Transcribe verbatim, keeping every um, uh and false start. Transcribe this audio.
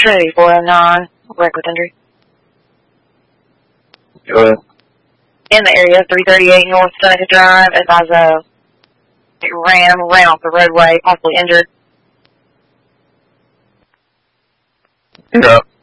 Trinity four oh nine, wreck with injury. Go ahead. In the area, three thirty-eight North Seneca Drive, advise a ram ran off the roadway, possibly injured. You're up.